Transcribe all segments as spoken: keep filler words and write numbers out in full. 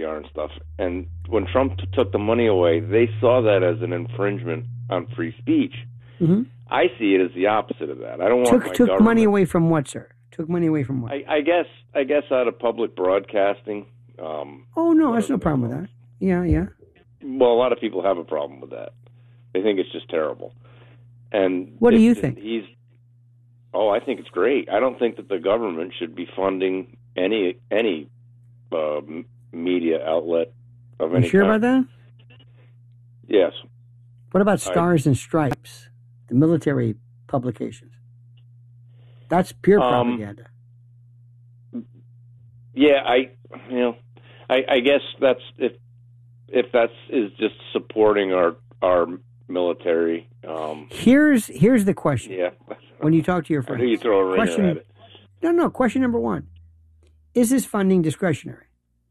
R and stuff. And when Trump t- took the money away, they saw that as an infringement on free speech. Mm-hmm. I see it as the opposite of that. I don't want took my took government, money away from what, sir? Took money away from what? I, I guess I guess out of public broadcasting. Um, oh no, there's no problem with that. Yeah, yeah. Well, a lot of people have a problem with that. They think it's just terrible. And what do it, you think? He's. Oh, I think it's great. I don't think that the government should be funding any any uh, media outlet of any You sure kind. about that? Yes. What about Stars I, and Stripes, the military publications? That's pure um, propaganda. Yeah, I you know, I, I guess that's if if that's is just supporting our our military. Um, here's here's the question. Yeah. When you talk to your friends, I think you throw a ringer question, at it. No, no. Question number one: is this funding discretionary?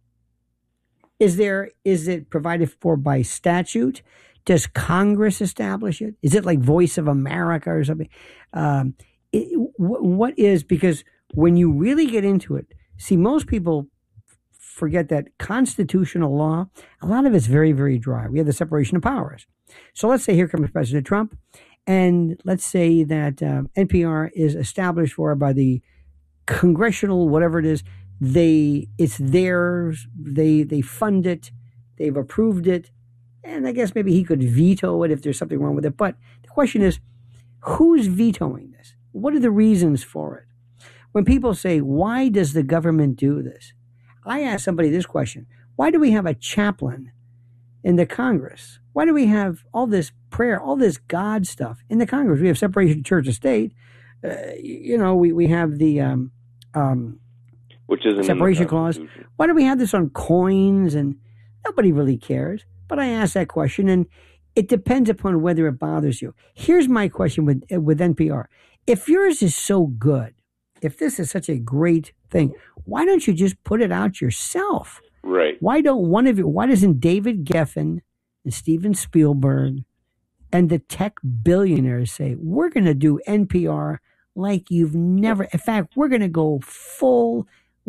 Is there is it provided for by statute? Does Congress establish it? Is it like Voice of America or something? Um, it, w- what is because when you really get into it, see, most people forget that constitutional law, a lot of it's very, very dry. We have the separation of powers. So let's say here comes President Trump, and let's say that um, N P R is established for by the congressional, whatever it is. They it's theirs. They they fund it. They've approved it, and I guess maybe he could veto it if there's something wrong with it. But the question is, who's vetoing this? What are the reasons for it? When people say, "Why does the government do this?" I ask somebody this question: why do we have a chaplain in the Congress? Why do we have all this prayer, all this God stuff in the Congress? We have separation of church and state. Uh, you know, we, we have the um, um, which is separation clause. Why do we have this on coins? And nobody really cares. But I ask that question, and it depends upon whether it bothers you. Here's my question with with N P R: if yours is so good, if this is such a great thing, why don't you just put it out yourself? Right. Why don't one of you, why doesn't David Geffen and Steven Spielberg and the tech billionaires say, we're going to do N P R like you've never, in fact, we're going to go full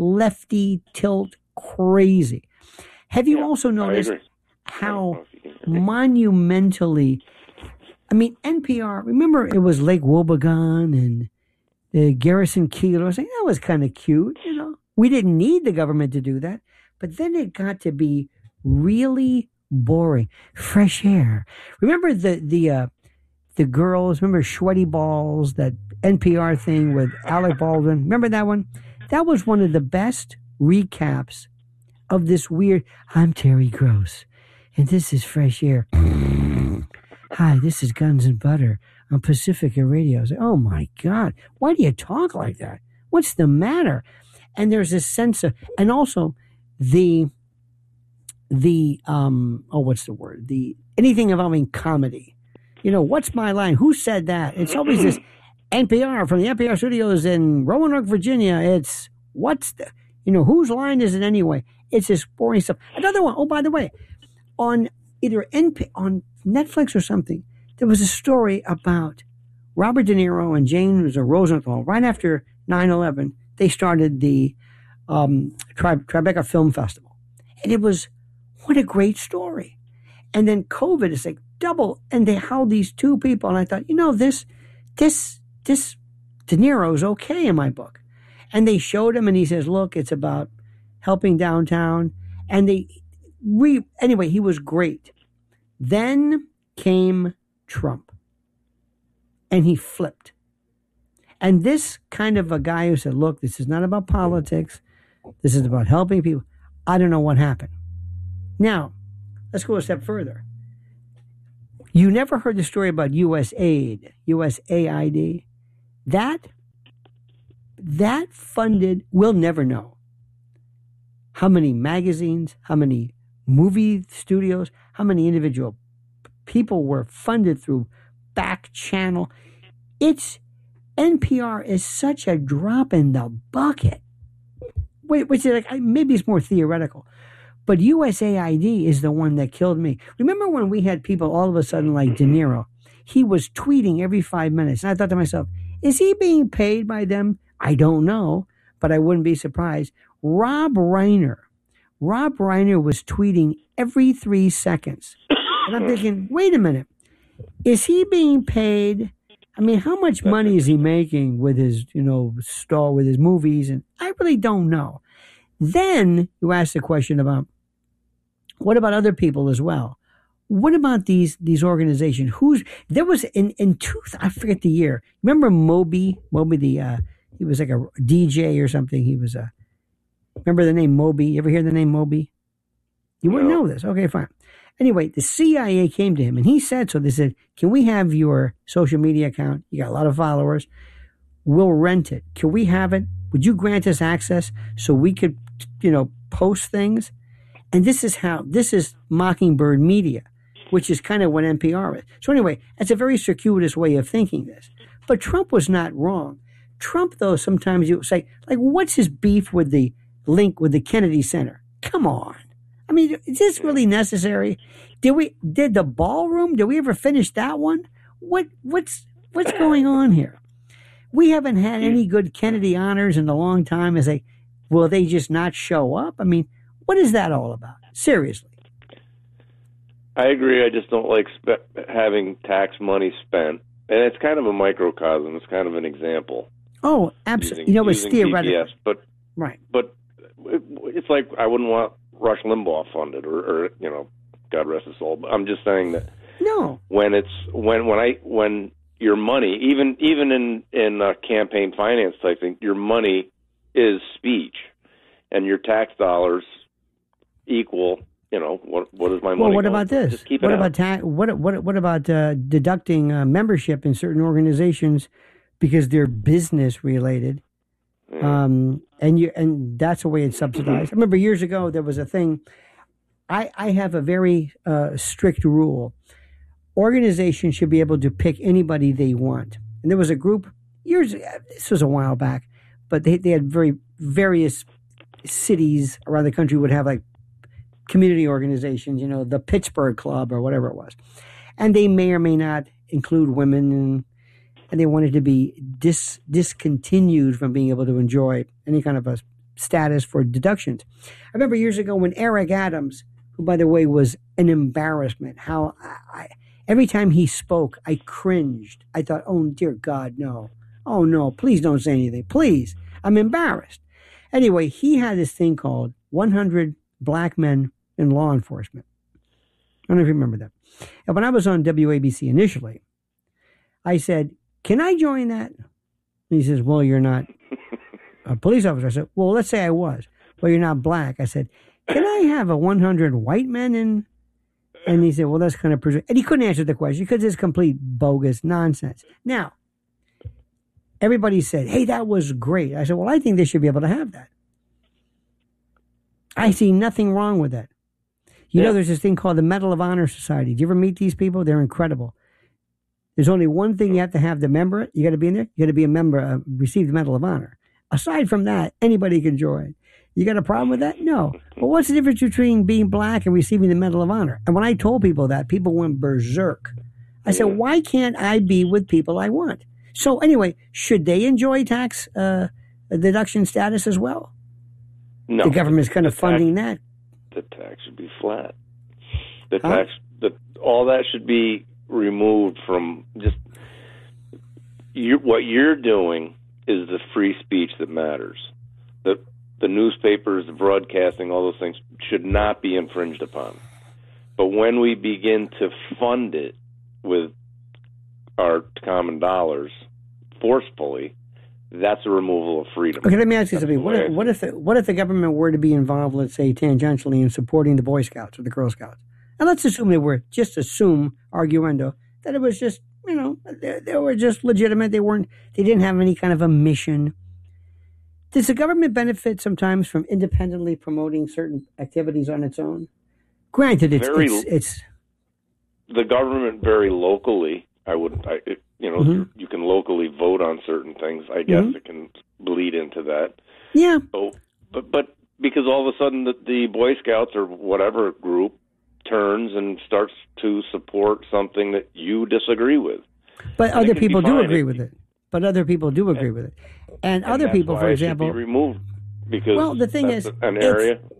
lefty tilt crazy. Have you yeah, also noticed how monumentally, I mean, N P R, remember it was Lake Wobegon and uh, Garrison Keillor. I was like, that was kind of cute, you know. We didn't need the government to do that. But then it got to be really boring. Fresh air. Remember the the uh, the girls? Remember Sweaty Balls? That N P R thing with Alec Baldwin. Remember that one? That was one of the best recaps of this weird. I'm Terry Gross, and this is Fresh Air. Hi, this is Guns and Butter on Pacifica Radio. Like, oh my God, why do you talk like that? What's the matter? And there's this sense of, and also. The, the, um, oh, what's the word? The, anything involving comedy. You know, what's my line? Who said that? It's always this N P R from the N P R studios in Roanoke, Virginia. It's, what's the, you know, whose line is it anyway? It's this boring stuff. Another one, oh, by the way, on either N P, on Netflix or something, there was a story about Robert De Niro and James Rosenthal. Right after nine eleven, they started the, Um, Tri- Tribeca Film Festival. And it was, what a great story. And then COVID is like double, and they how these two people, and I thought, you know, this, this, this De Niro's okay in my book. And they showed him, and he says, look, it's about helping downtown. And they, re, anyway, he was great. Then came Trump. And he flipped. And this kind of a guy who said, look, this is not about politics. This is about helping people. I don't know what happened. Now, let's go a step further. You never heard the story about U S aid, U S A I D. That, that funded, we'll never know how many magazines, how many movie studios, how many individual people were funded through back channel. It's, N P R is such a drop in the bucket. Which is like, maybe it's more theoretical. But U S A I D is the one that killed me. Remember when we had people all of a sudden like De Niro? He was tweeting every five minutes. And I thought to myself, is he being paid by them? I don't know, but I wouldn't be surprised. Rob Reiner Rob Reiner was tweeting every three seconds. And I'm thinking, wait a minute. Is he being paid? I mean, how much money is he making with his, you know, star, with his movies? And I really don't know. Then you ask the question about, what about other people as well? What about these these organizations? Who's there was in in two? I forget the year. Remember Moby? Moby, the uh, he was like a D J or something. He was a. Remember the name Moby? You ever hear the name Moby? You wouldn't No. know this. Okay, fine. Anyway, the C I A came to him and he said so. They said, "Can we have your social media account? You got a lot of followers. We'll rent it. Can we have it? Would you grant us access so we could, you know, post things?" And this is how this is Mockingbird Media, which is kind of what N P R is. So anyway, that's a very circuitous way of thinking this. But Trump was not wrong. Trump, though, sometimes you say, like, what's his beef with the link with the Kennedy Center? Come on. I mean, is this really necessary? Did we, did the ballroom, did we ever finish that one? What, what's, what's going on here? We haven't had any good Kennedy honors in a long time. Is they, will they just not show up? I mean, what is that all about? Seriously. I agree. I just don't like spe- having tax money spent. And it's kind of a microcosm. It's kind of an example. Oh, absolutely. Using, you know, it's using theoretical. G P S, but, right. But it, it's like I wouldn't want Rush Limbaugh funded or, or, you know, God rest his soul. But I'm just saying that no. when it's when when I when your money, even even in in uh, campaign finance type thing, your money is speech, and your tax dollars equal. You know, what what is my money? Well, what going about for? this? Just keep it what out. about ta- what what what about uh, deducting uh, membership in certain organizations because they're business related? Yeah. Um, and you and that's the way it's subsidized. I remember years ago there was a thing. I I have a very uh, strict rule. Organizations should be able to pick anybody they want. And there was a group years. This was a while back, but they they had very various cities around the country would have like community organizations, you know, the Pittsburgh Club or whatever it was. And they may or may not include women, and, and they wanted to be dis, discontinued from being able to enjoy any kind of a status for deductions. I remember years ago when Eric Adams, who, by the way, was an embarrassment, how I, I, every time he spoke, I cringed. I thought, oh, dear God, no. Oh, no, please don't say anything. Please. I'm embarrassed. Anyway, he had this thing called one hundred Black Men in Law Enforcement. I don't know if you remember that. And when I was on W A B C initially, I said, can I join that? And he says, well, you're not a police officer. I said, well, let's say I was. Well, you're not black. I said, can I have a one hundred white men in? And he said, well, that's kind of presumed. And he couldn't answer the question because it's complete bogus nonsense. Now, everybody said, hey, that was great. I said, well, I think they should be able to have that. I see nothing wrong with that. You yeah. know, there's this thing called the Medal of Honor Society. Do you ever meet these people? They're incredible. There's only one thing you have to have to member it. You got to be in there. You got to be a member, uh, receive the Medal of Honor. Aside from that, anybody can join. You got a problem with that? No. But what's the difference between being black and receiving the Medal of Honor? And when I told people that, people went berserk. I said, why can't I be with people I want? So anyway, should they enjoy tax uh, deduction status as well? No, the government's kind of tax, funding that. The tax should be flat. The huh? tax, the, all that should be removed from just you. What you're doing is the free speech that matters. The the newspapers, the broadcasting, all those things should not be infringed upon. But when we begin to fund it with our common dollars forcefully, that's a removal of freedom. Okay, let me ask you something. What if, what if the, what if the government were to be involved, let's say, tangentially in supporting the Boy Scouts or the Girl Scouts? And let's assume they were, just assume, arguendo, that it was just, you know, they, they were just legitimate. They weren't, they didn't have any kind of a mission. Does the government benefit sometimes from independently promoting certain activities on its own? Granted, it's, very, it's, it's the government very locally. I would, I, it, you know, mm-hmm. you can locally vote on certain things. I guess mm-hmm. it can bleed into that. Yeah. So, but but because all of a sudden the, the Boy Scouts or whatever group turns and starts to support something that you disagree with. But and other people do agree if, with it. But other people do agree and, with it. And, and other that's people, why for it example, should be removed because well, the thing that's is, an area.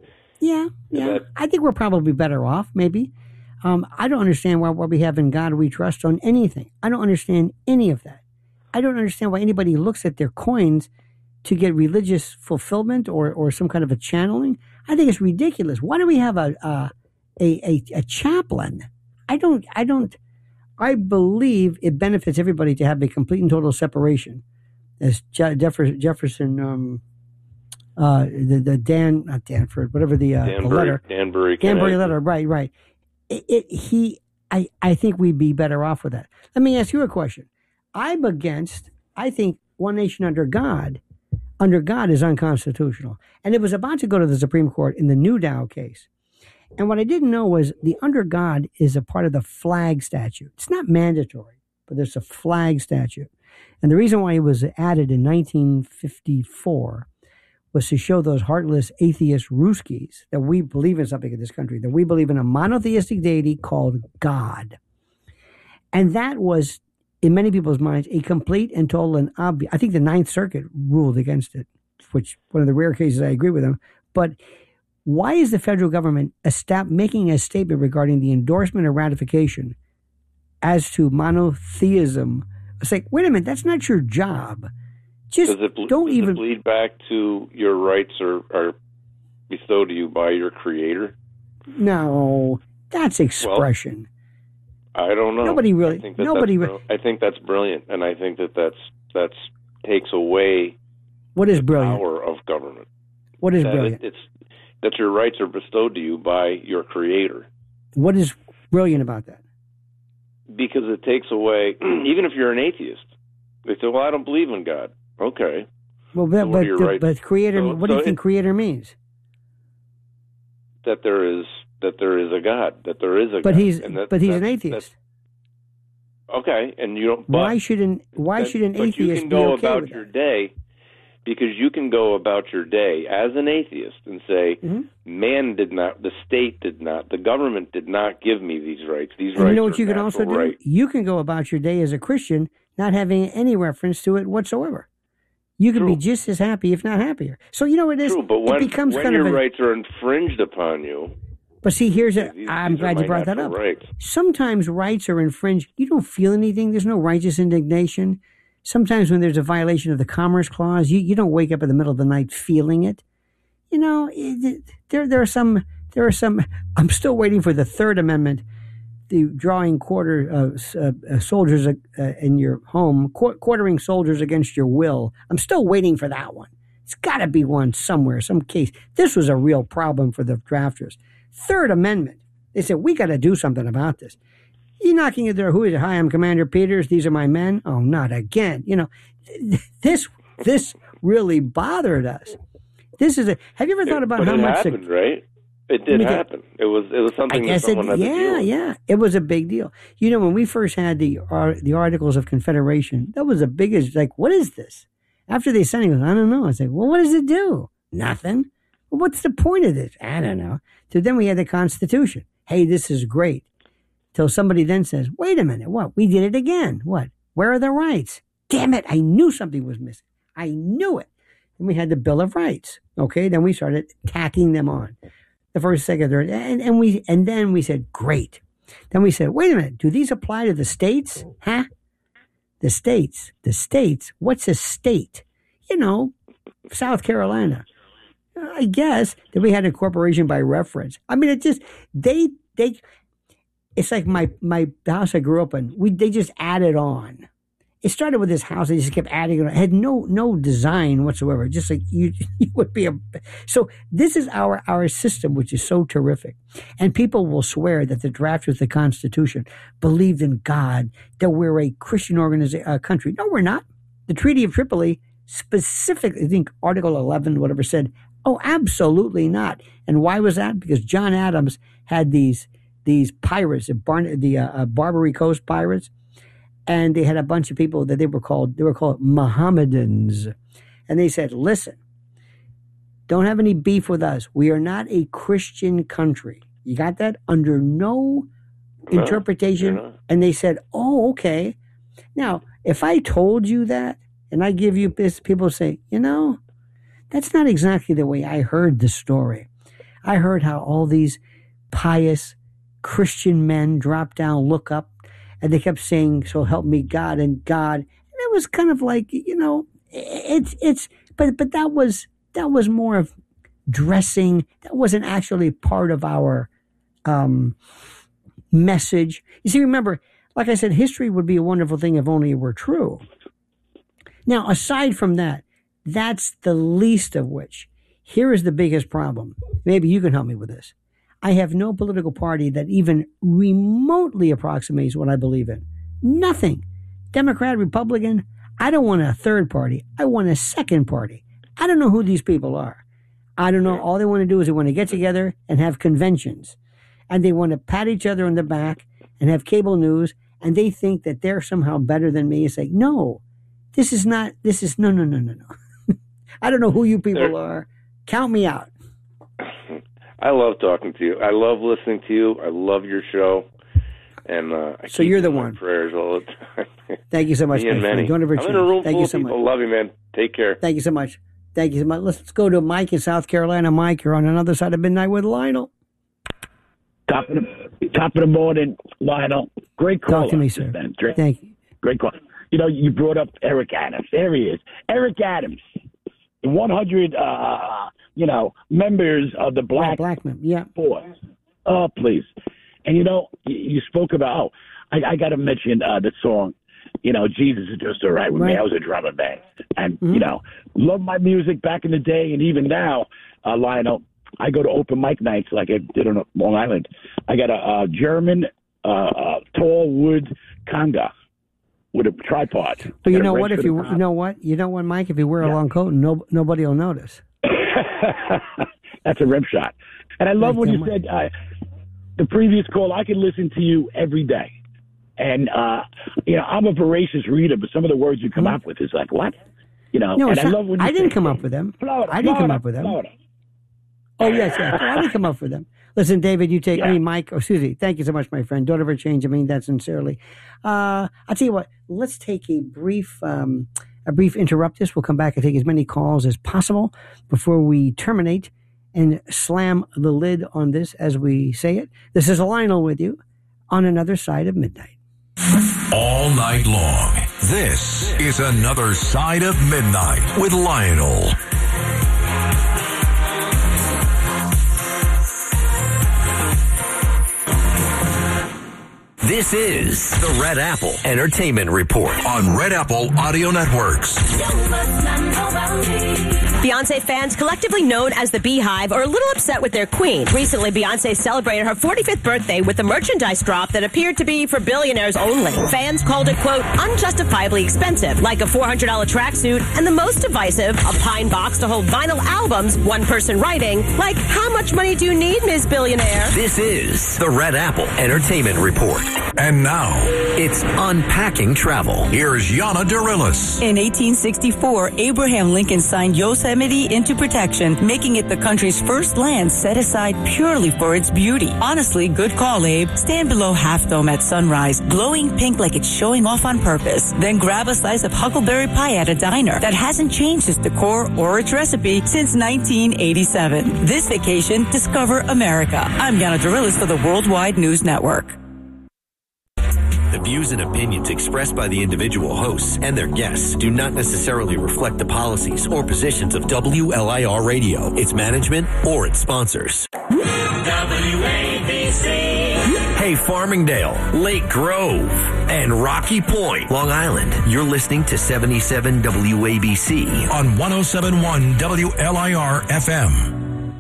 Yeah, yeah. That, I think we're probably better off, maybe. Um, I don't understand why, why we have in God we trust on anything. I don't understand any of that. I don't understand why anybody looks at their coins to get religious fulfillment or, or some kind of a channeling. I think it's ridiculous. Why do we have a a, a, a chaplain? I don't, I don't, I believe it benefits everybody to have a complete and total separation. As Jefferson, Jefferson um, uh, the, the Dan, not Danford, whatever the, uh, the letter. Danbury. Danbury letter, right, right. It, it, he, I, I think we'd be better off with that. Let me ask you a question. I'm against, I think one nation under God, under God is unconstitutional. And it was about to go to the Supreme Court in the Newdow case. And what I didn't know was the under God is a part of the flag statute. It's not mandatory, but there's a flag statute. And the reason why it was added in nineteen fifty-four was to show those heartless atheist Ruskies that we believe in something in this country, that we believe in a monotheistic deity called God. And that was, in many people's minds, a complete and total and obvious. I think the Ninth Circuit ruled against it, which one of the rare cases I agree with them. But why is the federal government estab- making a statement regarding the endorsement or ratification as to monotheism? It's like, wait a minute, that's not your job. Just does it, don't does even it bleed back to your rights are, are bestowed to you by your creator? No, that's expression. Well, I don't know. Nobody really. I think that nobody. Re- I think that's brilliant, and I think that that's that's takes away what is the brilliant power of government. What is that brilliant? It, it's that your rights are bestowed to you by your creator. What is brilliant about that? Because it takes away, even if you're an atheist, they say, "Well, I don't believe in God." Okay. Well, but so but, the, right? but creator. So, what so do you think it, creator means? That there is that there is a God. That there is a but God. He's and that, but he's that, an atheist. Okay, and you don't. But, why should an Why that, should an but atheist you can be go okay about with your that? day, because you can go about your day as an atheist and say, mm-hmm. "Man did not, the state did not, the government did not give me these rights. These and rights you know what are you can natural also do? right." You can go about your day as a Christian, not having any reference to it whatsoever. You can True. be just as happy, if not happier. So you know what it is. True, but when, it becomes when kind your of a, rights are infringed upon you. But see, here's a. These, I'm these glad you brought that up. Rights. Sometimes rights are infringed. You don't feel anything. There's no righteous indignation. Sometimes when there's a violation of the Commerce Clause, you, you don't wake up in the middle of the night feeling it. You know, it, there there are some there are some. I'm still waiting for the Third Amendment, the drawing quarter uh, uh, soldiers uh, in your home, qu- quartering soldiers against your will. I'm still waiting for that one. It's got to be one somewhere, some case. This was a real problem for the drafters. Third Amendment. They said, we got to do something about this. You knocking at their, who is it? Hi, I'm Commander Peters. These are my men. Oh, not again. You know, this this really bothered us. This is a. Have you ever thought about it, how it much? Happened, the, right? It did happen. It was it was something I guess that someone it, had yeah, to deal with. yeah. It was a big deal. You know, when we first had the uh, the Articles of Confederation, that was the biggest. Like, what is this? After they signed it, I don't know. I said, well, what does it do? Nothing. Well, what's the point of this? I don't know. So then we had the Constitution. Hey, this is great. Till somebody then says, wait a minute, what? We did it again. What? Where are the rights? Damn it, I knew something was missing. I knew it. And we had the Bill of Rights. Okay, then we started tacking them on. The first, second, third, and, and we and then we said, great. Then we said, wait a minute, do these apply to the states? Huh? The states. The states? What's a state? You know, South Carolina. I guess. Then we had incorporation by reference. I mean, it just, they, they, it's like my, my the house I grew up in. We, they just added on. It started with this house. They just kept adding it on. It had no, no design whatsoever. Just like you, you would be a, so this is our, our system, which is so terrific. And people will swear that the drafters of the Constitution believed in God, that we're a Christian organization, uh, country. No, we're not. The Treaty of Tripoli specifically, I think Article eleven, whatever, said, oh, absolutely not. And why was that? Because John Adams had these these pirates, the, Bar- the uh, uh, Barbary Coast pirates, and they had a bunch of people that they were called, they were called Mohammedans. And they said, listen, don't have any beef with us. We are not a Christian country. You got that? Under no No, interpretation. no. And they said, oh, okay. Now, if I told you that, and I give you this, people say, you know, that's not exactly the way I heard the story. I heard how all these pious Christian men drop down, look up, and they kept saying, "So help me God," and God. And it was kind of like, you know, it's it's. But but that was that was more of dressing. That wasn't actually part of our um, message. You see, remember, like I said, history would be a wonderful thing if only it were true. Now, aside from that, that's the least of which. Here is the biggest problem. Maybe you can help me with this. I have no political party that even remotely approximates what I believe in. Nothing. Democrat, Republican, I don't want a third party. I want a second party. I don't know who these people are. I don't know. All they want to do is they want to get together and have conventions. And they want to pat each other on the back and have cable news. And they think that they're somehow better than me. It's like, no, this is not, this is, no, no, no, no, no. I don't know who you people They're, are. Count me out. I love talking to you. I love listening to you. I love your show. And uh, I so you're the one. Prayers all the time. Thank you so much. Me and many. Don't ever I'm in a room Thank full you of so people. much. Love you, man. Take care. Thank you so much. Thank you so much. Let's go to Mike in South Carolina. Mike, you're on another side of midnight with Lionel. Top of the top of the morning, Lionel. Great call. Talk to me, sir. Great, Thank you. Great call. You know, you brought up Eric Adams. There he is. Eric Adams. one hundred, uh, you know, members of the Black, yeah, black men. Yeah. Force. Oh, please. And, you know, you, you spoke about, oh, I, I got to mention uh, the song, you know, Jesus is Just All Right with right. me. I was a drummer band. And, mm-hmm. you know, love my music back in the day. And even now, uh, Lionel, I go to open mic nights like I did on Long Island. I got a, a German uh, uh, tall wood conga with a tripod. But you know what? If you you know what you know what, Mike, if you wear a yeah. long coat, no nobody will notice. That's a rim shot. And I love when you much. said uh, the previous call. I can listen to you every day, and uh, you know I'm a voracious reader, but some of the words you come mm-hmm. up with is like what, you know. No, and I not, love when you I didn't say, come up with them. Florida, I didn't Florida, come up with them. Florida. Oh yes, yes. Oh, I didn't come up with them. Listen, David, you take, yeah. I mean, Mike, or Susie, thank you so much, my friend. Don't ever change. I mean that sincerely. Uh, I'll tell you what, let's take a brief, um, a brief interruptus. We'll come back and take as many calls as possible before we terminate and slam the lid on this as we say it. This is Lionel with you on Another Side of Midnight. All night long, this is Another Side of Midnight with Lionel. This is the Red Apple Entertainment Report on Red Apple Audio Networks. Beyonce fans, collectively known as the Beehive, are a little upset with their queen. Recently, Beyonce celebrated her forty-fifth birthday with a merchandise drop that appeared to be for billionaires only. Fans called it, quote, unjustifiably expensive, like a four hundred dollars tracksuit, and the most divisive, a pine box to hold vinyl albums, one person writing, like, how much money do you need, Miz Billionaire? This is the Red Apple Entertainment Report. And now, it's Unpacking Travel. Here's Yana Dorillis. In eighteen sixty-four, Abraham Lincoln signed Yosemite into protection, making it the country's first land set aside purely for its beauty. Honestly, good call, Abe. Stand below Half Dome at sunrise, glowing pink like it's showing off on purpose. Then grab a slice of huckleberry pie at a diner that hasn't changed its decor or its recipe since nineteen eighty-seven. This vacation, discover America. I'm Yana Dorillis for the Worldwide News Network. The views and opinions expressed by the individual hosts and their guests do not necessarily reflect the policies or positions of W L I R Radio, its management, or its sponsors. W A B C. Hey, Farmingdale, Lake Grove, and Rocky Point, Long Island. You're listening to seventy-seven W A B C on one oh seven point one W L I R F M.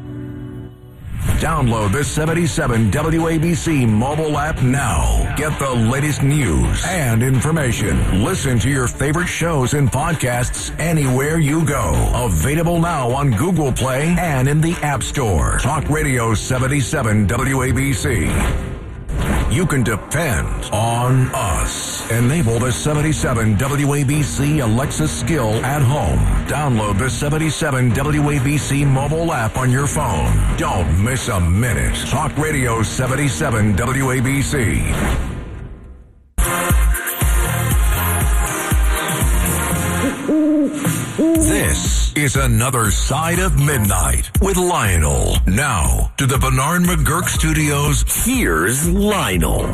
Download the seventy-seven W A B C mobile app now. Get the latest news and information. Listen to your favorite shows and podcasts anywhere you go. Available now on Google Play and in the App Store. Talk Radio seventy-seven W A B C. You can depend on us. Enable the seventy-seven W A B C Alexa skill at home. Download the seventy-seven W A B C mobile app on your phone. Don't miss a minute. Talk Radio seventy-seven W A B C. This It's another side of midnight with Lionel. Now to the Bernard McGurk Studios. Here's Lionel.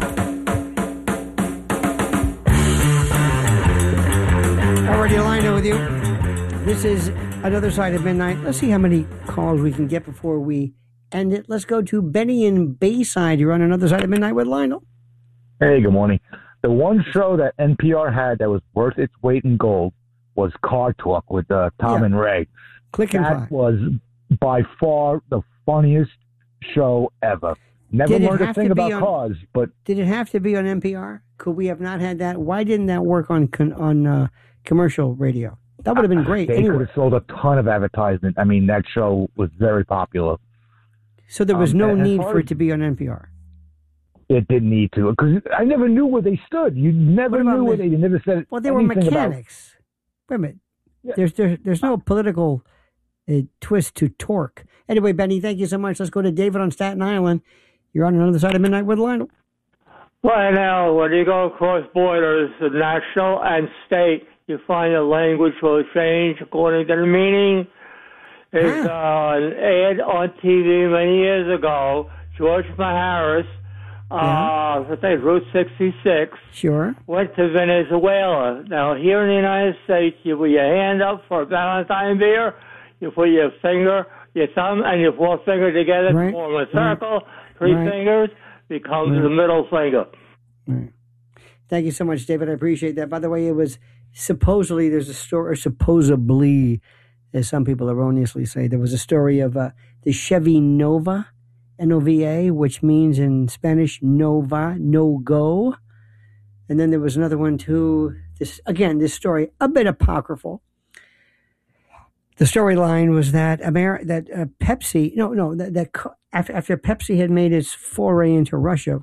Already Lionel with you. This is another side of midnight. Let's see how many calls we can get before we end it. Let's go to Benny in Bayside. You're on another side of midnight with Lionel. Hey, good morning. The one show that N P R had that was worth its weight in gold was Car Talk with uh, Tom yeah. and Ray. Click and That fly. was by far the funniest show ever. Never Did it learned a have thing to be about on- cars, but Did it have to be on N P R? Could we have not had that? Why didn't that work on con- on uh, commercial radio? That would have been great. they Anyway, could have sold a ton of advertisement. I mean, that show was very popular. so there was um, no and as need far for as- it to be on N P R. It didn't need to, because I never knew where they stood. You never What about knew where the- they. You never said. Well, they were anything about- mechanics. Wait a minute. Yeah. There's there, there's no political uh, twist to torque. Anyway, Benny, thank you so much. Let's go to David on Staten Island. You're on another side of midnight with Lionel. Right now, when you go across borders, the national and state, you find the language will change according to the meaning. There's uh, an ad on T V many years ago. George Maharis, uh, Yeah. I think Route sixty-six, Sure. went to Venezuela. Now, here in the United States, you put your hand up for a Valentine beer, you put your finger, your thumb, and your forefinger together Right. to form a circle. Three Right. fingers becomes Right. the middle finger. Right. Thank you so much, David. I appreciate that. By the way, it was supposedly, there's a story, or supposedly, as some people erroneously say, there was a story of uh, the Chevy Nova, N O V A, which means in Spanish, Nova, no go. And then there was another one too. This again, this story, a bit apocryphal. The storyline was that Amer- that uh, Pepsi, no, no, that, that Co- after, after Pepsi had made its foray into Russia,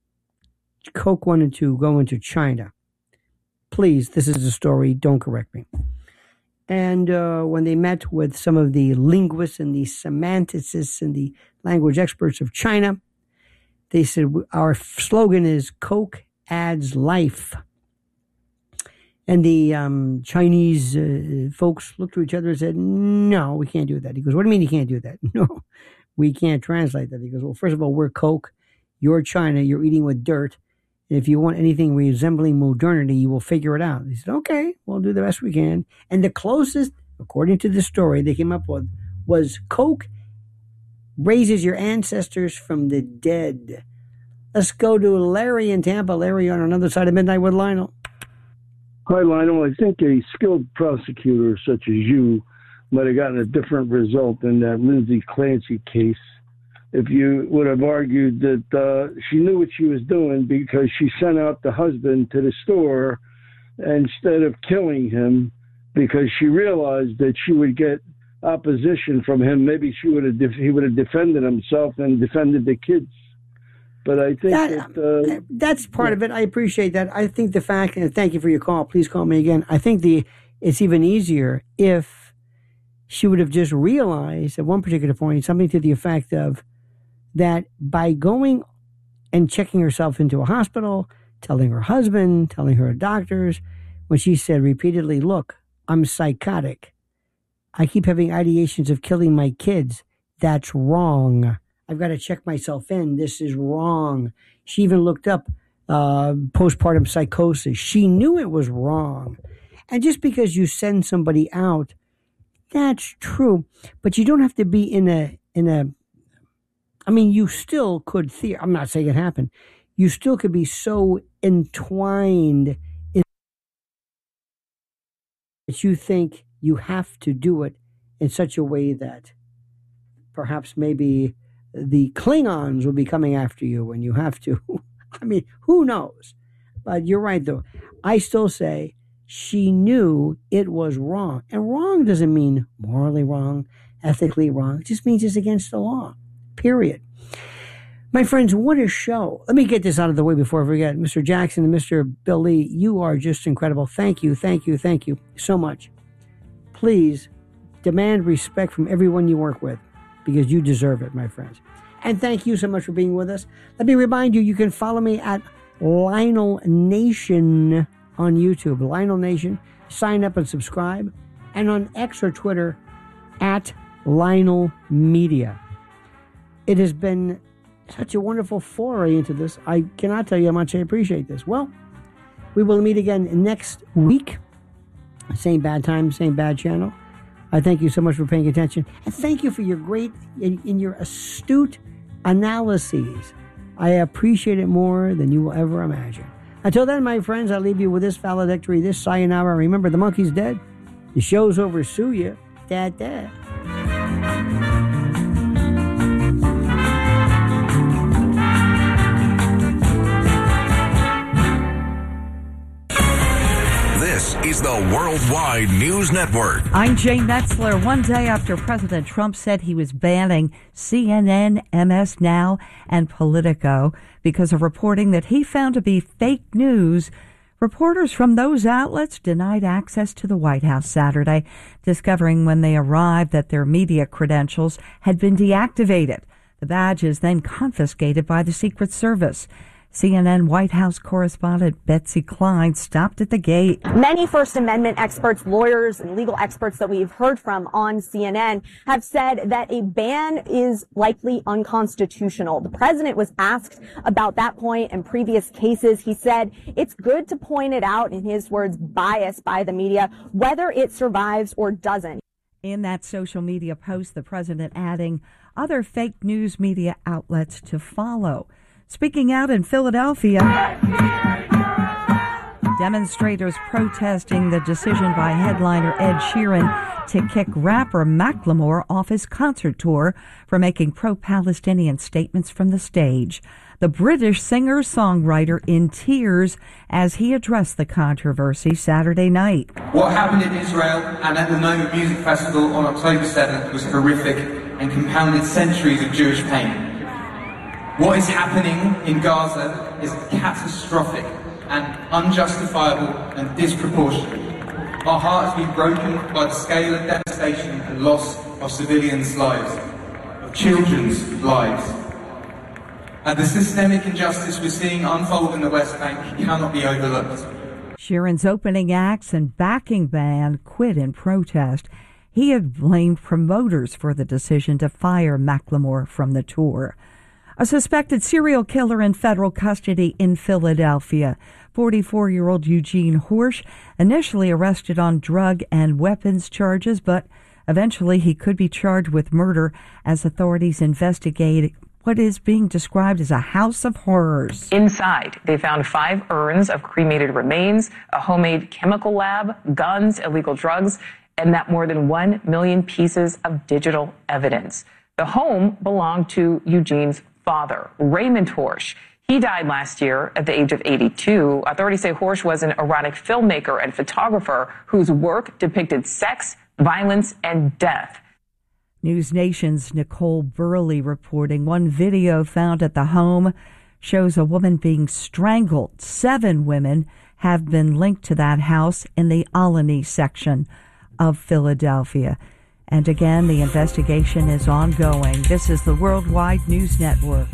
Coke wanted to go into China. Please, this is a story. Don't correct me. And uh, when they met with some of the linguists and the semanticists and the language experts of China, they said, our slogan is Coke adds life. And the um, Chinese uh, folks looked to each other and said, no, we can't do that. He goes, what do you mean you can't do that? No, we can't translate that. He goes, well, first of all, we're Coke. You're China. You're eating with dirt. And if you want anything resembling modernity, you will figure it out. He said, okay, we'll do the best we can. And the closest, according to the story they came up with, was Coke raises your ancestors from the dead. Let's go to Larry in Tampa. Larry on another side of midnight with Lionel. Hi, Lionel. I think a skilled prosecutor such as you might have gotten a different result in that Lindsay Clancy case if you would have argued that uh, she knew what she was doing because she sent out the husband to the store instead of killing him because she realized that she would get opposition from him. Maybe she would have def- he would have defended himself and defended the kids. But I think That, that, uh, that's part of it. I appreciate that. I think the fact, and thank you for your call. Please call me again. I think the it's even easier if she would have just realized at one particular point something to the effect of that by going and checking herself into a hospital, telling her husband, telling her doctors, when she said repeatedly, look, I'm psychotic. I keep having ideations of killing my kids. That's wrong. I've got to check myself in. This is wrong. She even looked up uh, postpartum psychosis. She knew it was wrong. And just because you send somebody out, that's true. But you don't have to be in a, in a, I mean, you still could, the- I'm not saying it happened. You still could be so entwined in that you think you have to do it in such a way that perhaps maybe the Klingons will be coming after you and you have to. I mean, who knows? But you're right, though. I still say she knew it was wrong. And wrong doesn't mean morally wrong, ethically wrong. It just means it's against the law, period. My friends, what a show. Let me get this out of the way before I forget. Mister Jackson and Mister Bill Lee, you are just incredible. Thank you, thank you, thank you so much. Please demand respect from everyone you work with because you deserve it, my friends. And thank you so much for being with us. Let me remind you, you can follow me at Lionel Nation on YouTube. Lionel Nation. Sign up and subscribe. And on X or Twitter, at Lionel Media. It has been such a wonderful foray into this. I cannot tell you how much I appreciate this. Well, we will meet again next week. Same bad time, same bad channel. I thank you so much for paying attention. And thank you for your great and, and your astute analyses. I appreciate it more than you will ever imagine. Until then, my friends, I leave you with this valedictory, this sayonara. Remember, the monkey's dead. The show's over. Sue ya. Dad, dad. This is the Worldwide News Network. I'm Jane Metzler. One day after President Trump said he was banning C N N, M S Now, and Politico because of reporting that he found to be fake news, reporters from those outlets denied access to the White House Saturday, discovering when they arrived that their media credentials had been deactivated. The badges then confiscated by the Secret Service. C N N White House correspondent Betsy Klein stopped at the gate. Many First Amendment experts, lawyers, and legal experts that we've heard from on C N N have said that a ban is likely unconstitutional. The president was asked about that point in previous cases. He said it's good to point it out, in his words, bias by the media, whether it survives or doesn't. In that social media post, the president adding other fake news media outlets to follow. Speaking out in Philadelphia, demonstrators protesting the decision by headliner Ed Sheeran to kick rapper Macklemore off his concert tour for making pro-Palestinian statements from the stage. The British singer-songwriter in tears as he addressed the controversy Saturday night. What happened in Israel and at the Noma Music Festival on October seventh was horrific and compounded centuries of Jewish pain. What is happening in Gaza is catastrophic and unjustifiable and disproportionate. Our heart has been broken by the scale of devastation and loss of civilians' lives, of children's lives. And the systemic injustice we're seeing unfold in the West Bank cannot be overlooked. Sheeran's opening acts and backing band quit in protest. He had blamed promoters for the decision to fire Macklemore from the tour. A suspected serial killer in federal custody in Philadelphia. forty-four-year-old Eugene Horsch, initially arrested on drug and weapons charges, but eventually he could be charged with murder as authorities investigate what is being described as a house of horrors. Inside, they found five urns of cremated remains, a homemade chemical lab, guns, illegal drugs, and that more than one million pieces of digital evidence. The home belonged to Eugene's father, Raymond Horsch. He died last year at the age of eighty-two. Authorities say Horsch was an erotic filmmaker and photographer whose work depicted sex, violence, and death. News Nation's Nicole Burley reporting one video found at the home shows a woman being strangled. Seven women have been linked to that house in the Olney section of Philadelphia. And again, the investigation is ongoing. This is the Worldwide News Network.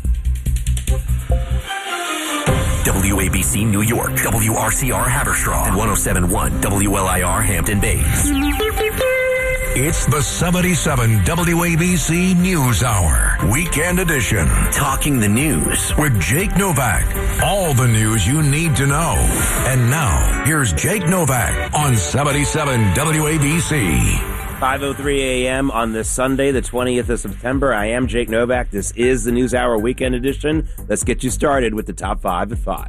W A B C New York, W R C R Haverstraw, and one oh seven point one W L I R Hampton Bays. It's the seventy-seven W A B C News Hour, Weekend Edition. Talking the news with Jake Novak. All the news you need to know. And now, here's Jake Novak on seventy-seven W A B C. five oh three a.m. on this Sunday, the twentieth of September. I am Jake Novak. This is the News Hour Weekend Edition. Let's get you started with the top five at five.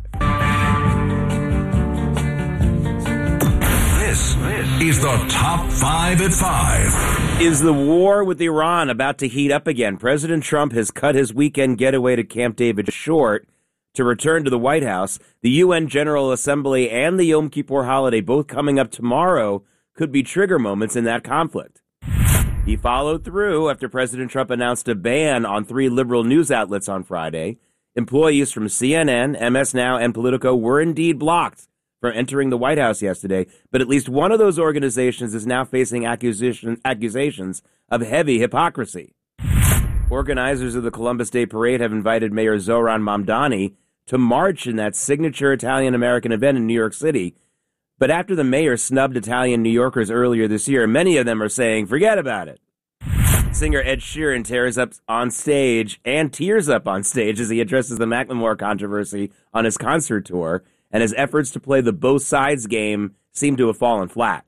This is the top five at five. Is the war with Iran about to heat up again? President Trump has cut his weekend getaway to Camp David short to return to the White House. The U N General Assembly and the Yom Kippur holiday, both coming up tomorrow, could be trigger moments in that conflict. He followed through after President Trump announced a ban on three liberal news outlets on Friday. Employees from C N N, M S Now, and Politico were indeed blocked from entering the White House yesterday, but at least one of those organizations is now facing accusation, accusations of heavy hypocrisy. Organizers of the Columbus Day Parade have invited Mayor Zohran Mamdani to march in that signature Italian-American event in New York City. But after the mayor snubbed Italian New Yorkers earlier this year, many of them are saying, forget about it. Singer Ed Sheeran tears up on stage and tears up on stage as he addresses the Macklemore controversy on his concert tour, and his efforts to play the both sides game seem to have fallen flat.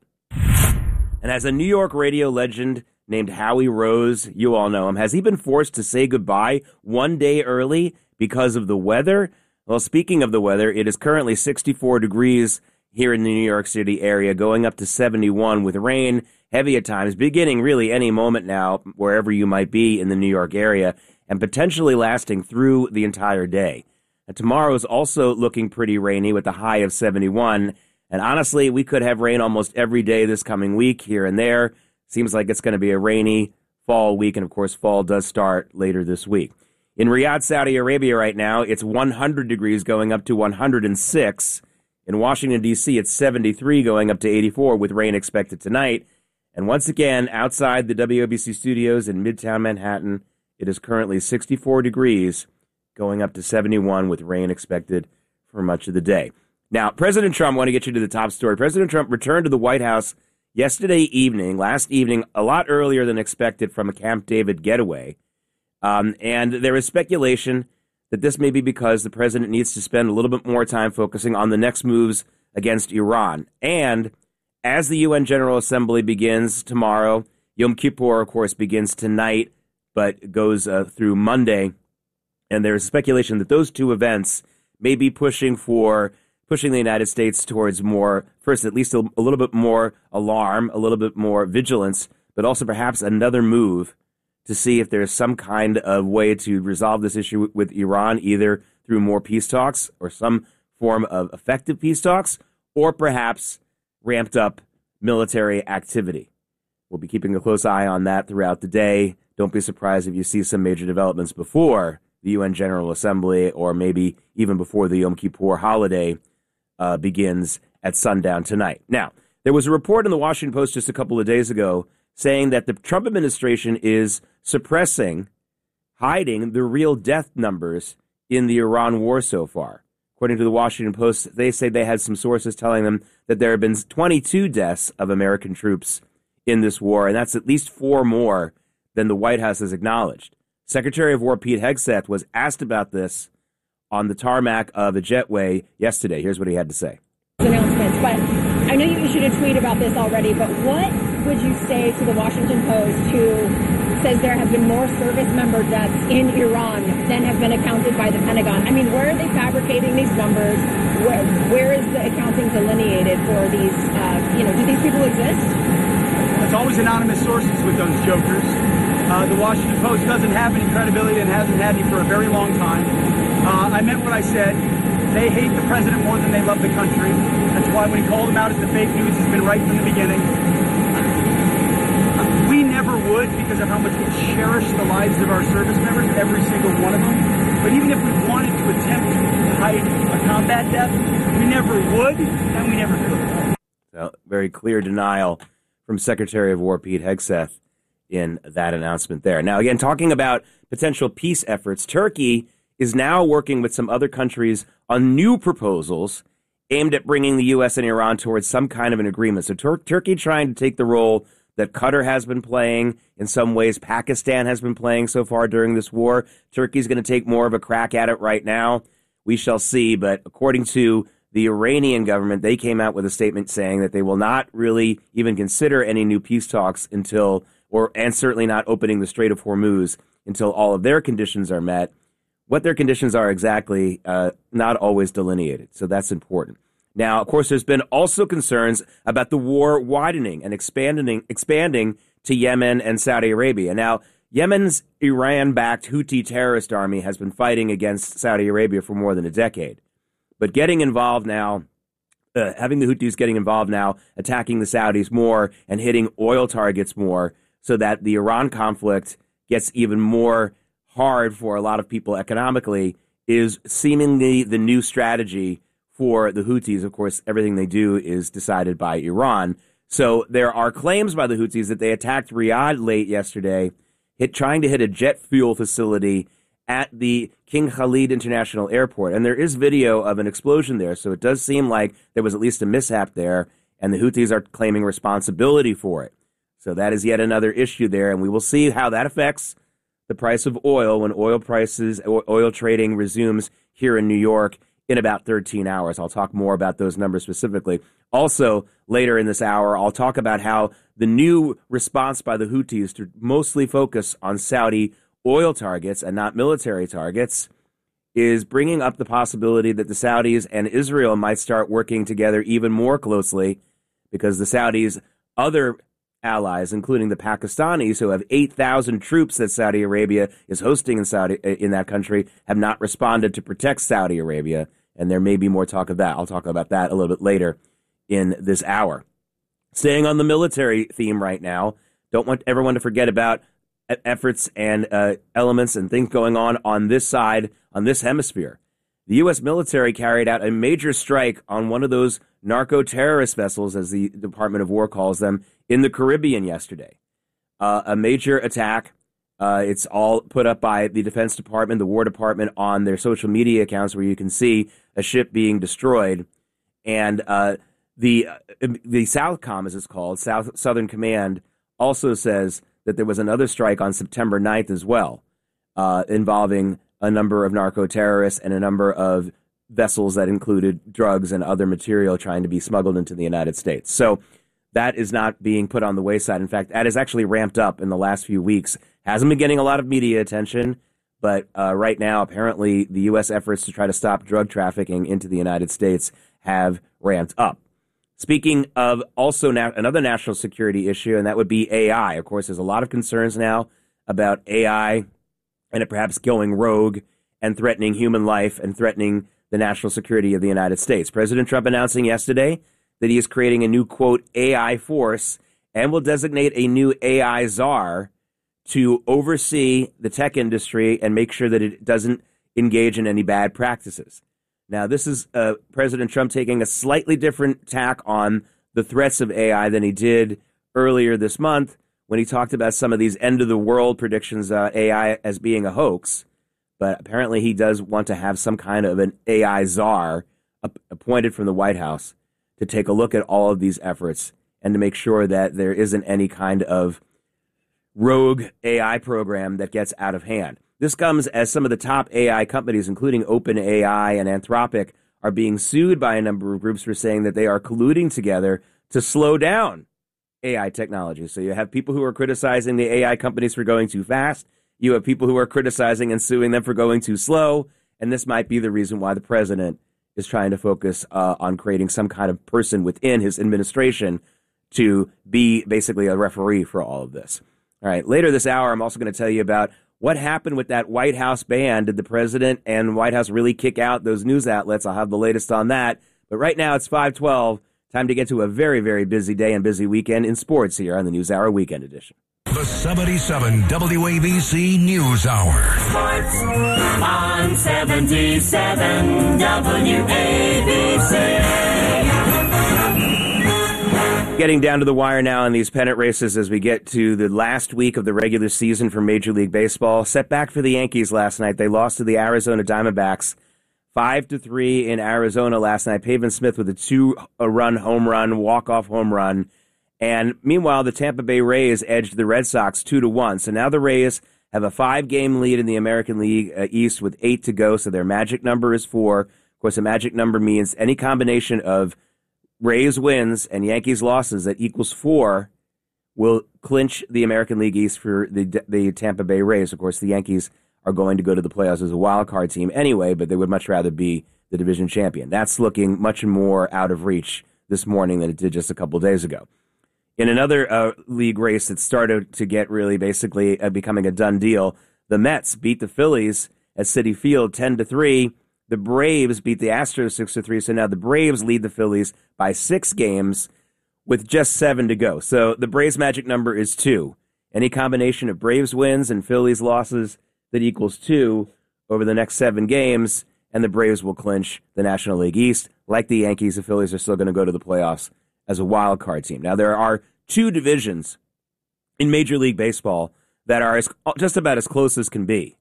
And as a New York radio legend named Howie Rose, you all know him, has he been forced to say goodbye one day early because of the weather? Well, speaking of the weather, it is currently sixty-four degrees here in the New York City area, going up to seventy-one with rain, heavy at times, beginning really any moment now, wherever you might be in the New York area, and potentially lasting through the entire day. And tomorrow is also looking pretty rainy with a high of seventy-one. And honestly, we could have rain almost every day this coming week here and there. Seems like it's going to be a rainy fall week, and of course, fall does start later this week. In Riyadh, Saudi Arabia right now, it's one hundred degrees going up to one hundred six. In Washington, D C, it's seventy-three going up to eighty-four with rain expected tonight. And once again, outside the W A B C studios in Midtown Manhattan, it is currently sixty-four degrees going up to seventy-one with rain expected for much of the day. Now, President Trump, I want to get you to the top story. President Trump returned to the White House yesterday evening, last evening, a lot earlier than expected from a Camp David getaway. Um, and there is speculation that this may be because the president needs to spend a little bit more time focusing on the next moves against Iran. And as the U N General Assembly begins tomorrow, Yom Kippur, of course, begins tonight, but goes uh, through Monday. And there's speculation that those two events may be pushing for pushing the United States towards more, first, at least a, a little bit more alarm, a little bit more vigilance, but also perhaps another move to see if there's some kind of way to resolve this issue with, with Iran, either through more peace talks or some form of effective peace talks, or perhaps ramped up military activity. We'll be keeping a close eye on that throughout the day. Don't be surprised if you see some major developments before the U N General Assembly, or maybe even before the Yom Kippur holiday uh, begins at sundown tonight. Now, there was a report in the Washington Post just a couple of days ago saying that the Trump administration is suppressing, hiding the real death numbers in the Iran war so far. According to the Washington Post, they say they had some sources telling them that there have been twenty-two deaths of American troops in this war, and that's at least four more than the White House has acknowledged. Secretary of War Pete Hegseth was asked about this on the tarmac of a jetway yesterday. Here's what he had to say. Announcements, but I know you issued a tweet about this already, but what would you say to the Washington Post, who says there have been more service member deaths in Iran than have been accounted by the Pentagon? I mean, where are they fabricating these numbers? Where, where is the accounting delineated for these, uh, you know, do these people exist? It's always anonymous sources with those jokers. Uh, the Washington Post doesn't have any credibility and hasn't had any for a very long time. Uh, I meant what I said. They hate the president more than they love the country. That's why when he called them out as the fake news, he's been right from the beginning. We never would, because of how much we cherish the lives of our service members, every single one of them. But even if we wanted to attempt to hide a combat death, we never would, and we never could. So, very clear denial from Secretary of War Pete Hegseth in that announcement there. Now, again, talking about potential peace efforts, Turkey is now working with some other countries on new proposals aimed at bringing the U S and Iran towards some kind of an agreement. So Tur- Turkey trying to take the role that Qatar has been playing, in some ways Pakistan has been playing so far during this war. Turkey's going to take more of a crack at it right now. We shall see. But according to the Iranian government, they came out with a statement saying that they will not really even consider any new peace talks until, or and certainly not opening the Strait of Hormuz until all of their conditions are met. What their conditions are exactly, uh, not always delineated. So that's important. Now, of course, there's been also concerns about the war widening and expanding, expanding to Yemen and Saudi Arabia. Now, Yemen's Iran-backed Houthi terrorist army has been fighting against Saudi Arabia for more than a decade. But getting involved now, uh, having the Houthis getting involved now, attacking the Saudis more and hitting oil targets more, so that the Iran conflict gets even more hard for a lot of people economically, is seemingly the new strategy for the Houthis. Of course, everything they do is decided by Iran. So there are claims by the Houthis that they attacked Riyadh late yesterday, hit, trying to hit a jet fuel facility at the King Khalid International Airport. And there is video of an explosion there, so it does seem like there was at least a mishap there, and the Houthis are claiming responsibility for it. So that is yet another issue there, and we will see how that affects the price of oil when oil prices, oil trading resumes here in New York in about thirteen hours. I'll talk more about those numbers specifically. Also, later in this hour, I'll talk about how the new response by the Houthis to mostly focus on Saudi oil targets and not military targets is bringing up the possibility that the Saudis and Israel might start working together even more closely, because the Saudis' other allies, including the Pakistanis, who have eight thousand troops that Saudi Arabia is hosting in Saudi in that country, have not responded to protect Saudi Arabia, and there may be more talk of that. I'll talk about that a little bit later in this hour. Staying on the military theme right now, don't want everyone to forget about efforts and uh, elements and things going on on this side, on this hemisphere. The U S military carried out a major strike on one of those narco-terrorist vessels, as the Department of War calls them, in the Caribbean yesterday. Uh, a major attack. Uh, it's all put up by the Defense Department, the War Department, on their social media accounts, where you can see a ship being destroyed. And uh, the uh, the Southcom, as it's called, South Southern Command, also says that there was another strike on September ninth as well, uh, involving a number of narco-terrorists and a number of vessels that included drugs and other material trying to be smuggled into the United States. So that is not being put on the wayside. In fact, that has actually ramped up in the last few weeks. Hasn't been getting a lot of media attention, but uh, right now, apparently, the U S efforts to try to stop drug trafficking into the United States have ramped up. Speaking of also na- another national security issue, and that would be A I. Of course, there's a lot of concerns now about A I and it perhaps going rogue and threatening human life and threatening the national security of the United States. President Trump announcing yesterday that he is creating a new, quote, A I force, and will designate a new A I czar to oversee the tech industry and make sure that it doesn't engage in any bad practices. Now, this is uh, President Trump taking a slightly different tack on the threats of A I than he did earlier this month, when he talked about some of these end-of-the-world predictions, uh, A I as being a hoax. But apparently he does want to have some kind of an A I czar ap- appointed from the White House to take a look at all of these efforts and to make sure that there isn't any kind of rogue A I program that gets out of hand. This comes as some of the top A I companies, including OpenAI and Anthropic, are being sued by a number of groups for saying that they are colluding together to slow down A I technology. So you have people who are criticizing the A I companies for going too fast. You have people who are criticizing and suing them for going too slow. And this might be the reason why the president is trying to focus uh, on creating some kind of person within his administration to be basically a referee for all of this. All right, later this hour, I'm also going to tell you about what happened with that White House ban. Did the president and White House really kick out those news outlets? I'll have the latest on that. But right now, it's five twelve. Time to get to a very, very busy day and busy weekend in sports here on the NewsHour Weekend Edition. The seventy-seven W A B C News Hour. Sports on seventy-seven W A B C. Getting down to the wire now in these pennant races as we get to the last week of the regular season for Major League Baseball. Setback for the Yankees last night. They lost to the Arizona Diamondbacks five to three in Arizona last night. Pavin Smith with a two-run home run, walk-off home run. And meanwhile, the Tampa Bay Rays edged the Red Sox two to one. So now the Rays have a five-game lead in the American League uh, East with eight to go. So their magic number is four. Of course, a magic number means any combination of Rays wins and Yankees losses that equals four will clinch the American League East for the the Tampa Bay Rays. Of course, the Yankees are going to go to the playoffs as a wild card team anyway, but they would much rather be the division champion. That's looking much more out of reach this morning than it did just a couple days ago. In another uh, league race that started to get really basically uh, becoming a done deal, the Mets beat the Phillies at Citi Field ten to three. The Braves beat the Astros six to three. So now the Braves lead the Phillies by six games with just seven to go. So the Braves' magic number is two. Any combination of Braves wins and Phillies losses that equals two over the next seven games, and the Braves will clinch the National League East. Like the Yankees, the Phillies are still going to go to the playoffs as a wild card team. Now, there are two divisions in Major League Baseball that are as, just about as close as can be.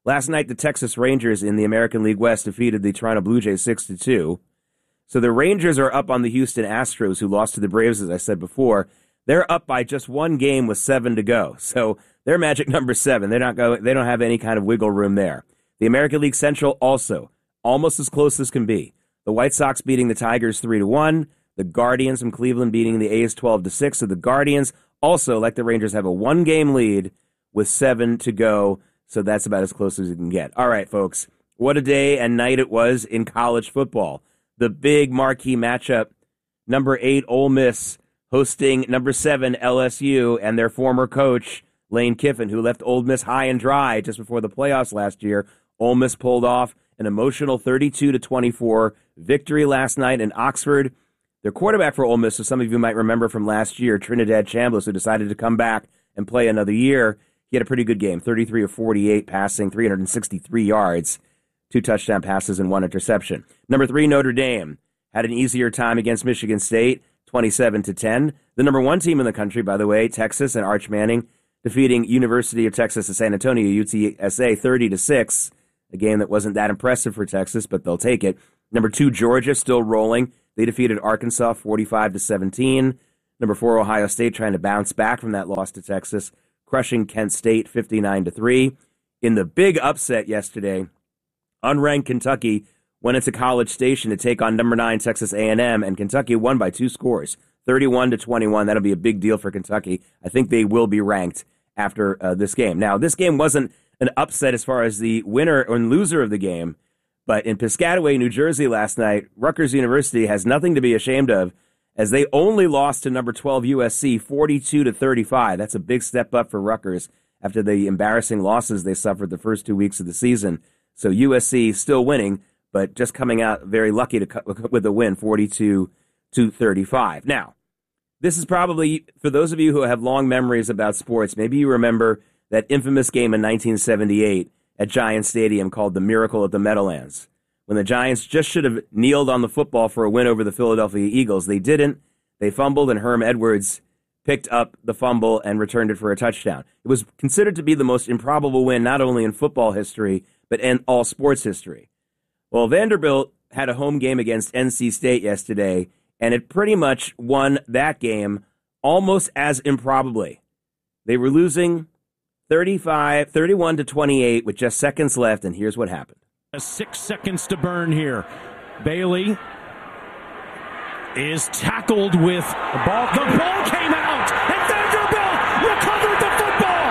Last night, the Texas Rangers in the American League West defeated the Toronto Blue Jays six to two. So the Rangers are up on the Houston Astros, who lost to the Braves, as I said before. They're up by just one game with seven to go. So they're magic number seven. They're not going. They don't have any kind of wiggle room there. The American League Central also almost as close as can be. The White Sox beating the Tigers three to one. The Guardians from Cleveland beating the A's twelve to six. So the Guardians also, like the Rangers, have a one-game lead with seven to go. So that's about as close as you can get. All right, folks. What a day and night it was in college football. The big marquee matchup, number eight Ole Miss hosting number seven L S U and their former coach, Lane Kiffin, who left Ole Miss high and dry just before the playoffs last year. Ole Miss pulled off an emotional thirty-two to twenty-four victory last night in Oxford. Their quarterback for Ole Miss, as some of you might remember from last year, Trinidad Chambliss, who decided to come back and play another year. He had a pretty good game, thirty-three of forty-eight passing, three hundred sixty-three yards, two touchdown passes and one interception. Number three, Notre Dame, had an easier time against Michigan State, twenty-seven to ten. The number one team in the country, by the way, Texas and Arch Manning, defeating University of Texas at San Antonio, U T S A, thirty to six. A game that wasn't that impressive for Texas, but they'll take it. Number two, Georgia, still rolling. They defeated Arkansas, forty-five to seventeen. Number four, Ohio State, trying to bounce back from that loss to Texas, crushing Kent State fifty-nine to three. In the big upset yesterday, unranked Kentucky went into College Station to take on number nine Texas A and M, and Kentucky won by two scores, thirty-one to twenty-one. That'll be a big deal for Kentucky. I think they will be ranked after uh, this game. Now, this game wasn't an upset as far as the winner or loser of the game, but in Piscataway, New Jersey last night, Rutgers University has nothing to be ashamed of, as they only lost to number twelve U S C forty-two to thirty-five. That's a big step up for Rutgers after the embarrassing losses they suffered the first two weeks of the season. So U S C still winning, but just coming out very lucky to cut with a win, forty-two to thirty-five. Now, this is probably, for those of you who have long memories about sports, maybe you remember that infamous game in nineteen seventy-eight at Giants Stadium called the Miracle at the Meadowlands, when the Giants just should have kneeled on the football for a win over the Philadelphia Eagles. They didn't. They fumbled, and Herm Edwards picked up the fumble and returned it for a touchdown. It was considered to be the most improbable win, not only in football history, but in all sports history. Well, Vanderbilt had a home game against N C State yesterday, and it pretty much won that game almost as improbably. They were losing thirty-five, thirty-one to twenty-eight with just seconds left, and here's what happened. Six seconds to burn here. Bailey is tackled with the ball. The ball came out, and Vanderbilt recovered the football.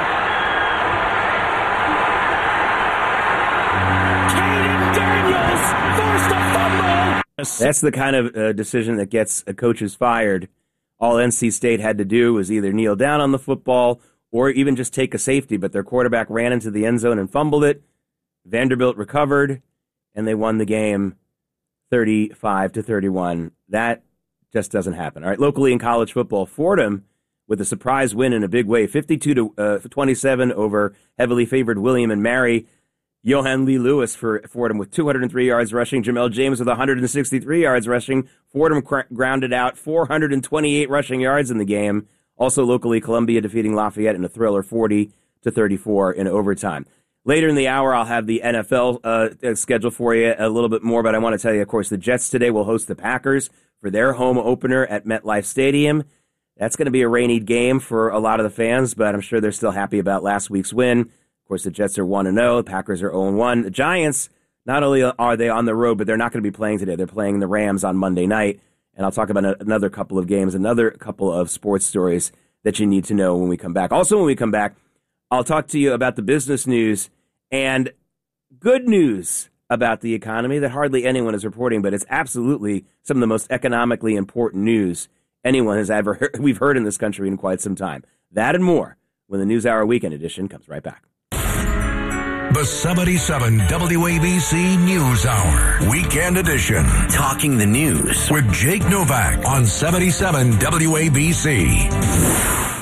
Caden Daniels forced a fumble. That's the kind of uh, decision that gets uh, coaches fired. All N C State had to do was either kneel down on the football or even just take a safety, but their quarterback ran into the end zone and fumbled it. Vanderbilt recovered, and they won the game thirty-five to thirty-one. That just doesn't happen. All right, locally in college football, Fordham with a surprise win in a big way, fifty-two to twenty-seven over heavily favored William and Mary. Johan Lee Lewis for Fordham with two hundred three yards rushing. Jamel James with one hundred sixty-three yards rushing. Fordham cr- grounded out four hundred twenty-eight rushing yards in the game. Also locally, Columbia defeating Lafayette in a thriller, forty to thirty-four in overtime. Later in the hour, I'll have the N F L uh, schedule for you a little bit more, but I want to tell you, of course, the Jets today will host the Packers for their home opener at MetLife Stadium. That's going to be a rainy game for a lot of the fans, but I'm sure they're still happy about last week's win. Of course, the Jets are one and oh, the Packers are oh and one. The Giants, not only are they on the road, but they're not going to be playing today. They're playing the Rams on Monday night, and I'll talk about another couple of games, another couple of sports stories that you need to know when we come back. Also, when we come back, I'll talk to you about the business news and good news about the economy that hardly anyone is reporting, but it's absolutely some of the most economically important news anyone has ever heard, we've heard in this country in quite some time. That and more when the News Hour Weekend Edition comes right back. The seventy-seven W A B C News Hour Weekend Edition. Talking the news with Jake Novak on seventy-seven W A B C.